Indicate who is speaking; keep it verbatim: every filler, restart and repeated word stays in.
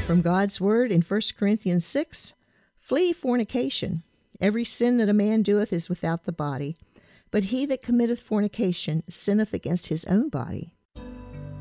Speaker 1: From God's Word in First Corinthians six, flee fornication. Every sin that a man doeth is without the body, but he that committeth fornication sinneth against his own body.